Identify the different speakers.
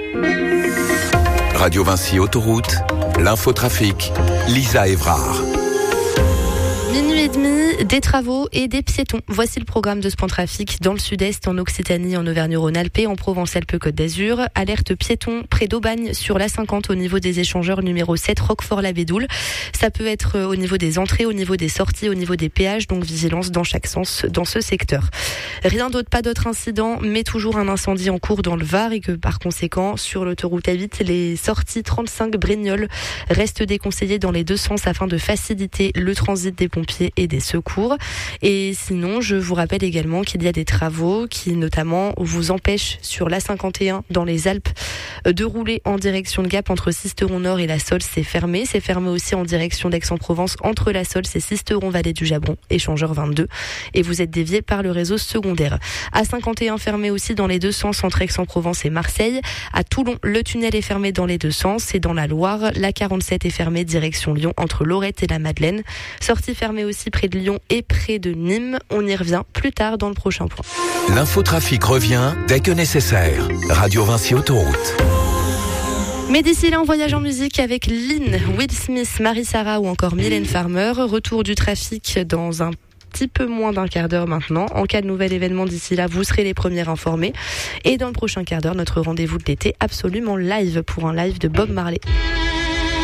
Speaker 1: Radio Vinci Autoroute, l'infotrafic, Lisa Évrard.
Speaker 2: Minuit et demi, des travaux et des piétons. Voici le programme de ce point trafic dans le sud-est, en Occitanie, en Auvergne-Rhône-Alpes et en Provence-Alpes-Côte d'Azur. Alerte piéton près d'Aubagne sur l'A50 au niveau des échangeurs numéro 7, Roquefort-la-Bédoule. Ça peut être au niveau des entrées, au niveau des sorties, au niveau des péages, donc vigilance dans chaque sens dans ce secteur. Rien d'autre, pas d'autres incidents, mais toujours un incendie en cours dans le Var et que par conséquent, sur l'autoroute A8, les sorties 35 Brignoles restent déconseillées dans les deux sens afin de faciliter le transit des pompiers et des secours. Et sinon, je vous rappelle également qu'il y a des travaux qui notamment vous empêchent sur l'A51 dans les Alpes de rouler en direction de Gap entre Sisteron-Nord et la Solle, c'est fermé. C'est fermé aussi en direction d'Aix-en-Provence entre la Solle, c'est Sisteron-Vallée du Jabron, échangeur 22. Et vous êtes dévié par le réseau secondaire. A51 fermé aussi dans les deux sens entre Aix-en-Provence et Marseille. À Toulon, le tunnel est fermé dans les deux sens. Et dans la Loire, la 47 est fermée direction Lyon entre Lorette et la Madeleine. Sortie fermée aussi près de Lyon et près de Nîmes. On y revient plus tard dans le prochain point.
Speaker 1: L'infotrafic revient dès que nécessaire. Radio Vinci Autoroute.
Speaker 2: Mais d'ici là, on voyage en musique avec Lynn, Will Smith, Marie-Sara ou encore Mylène Farmer. Retour du trafic dans un petit peu moins d'un quart d'heure maintenant. En cas de nouvel événement d'ici là, vous serez les premiers informés. Et dans le prochain quart d'heure, notre rendez-vous de l'été absolument live pour un live de Bob Marley.